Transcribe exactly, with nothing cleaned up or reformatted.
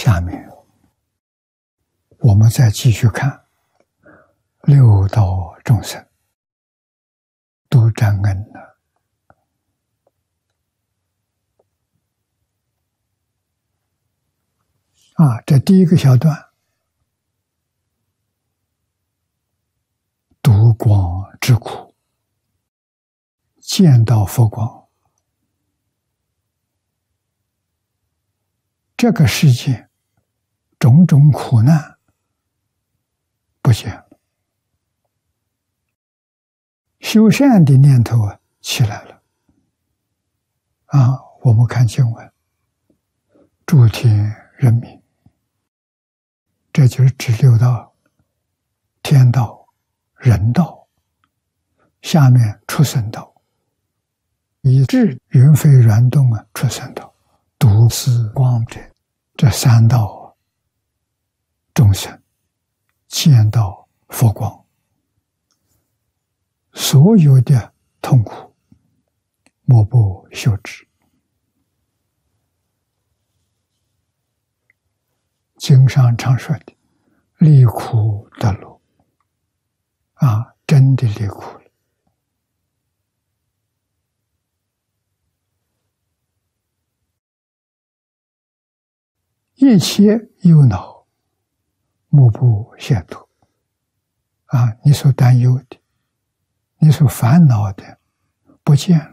下面我们再继续看六道众生都沾恩了。啊，这第一个小段，读光之苦，见到佛光，这个世界种种苦难不见了，修善的念头啊起来了。啊，我们看经文，诸天人民，这就是指六道：天道、人道，下面畜生道，以至云飞圆动啊，畜生道，独思光者，这三道众生见到佛光，所有的痛苦莫不休止。经上常说的离苦得乐啊，真的离苦了。一切忧恼莫不现脱啊，你所担忧的，你所烦恼的不见了。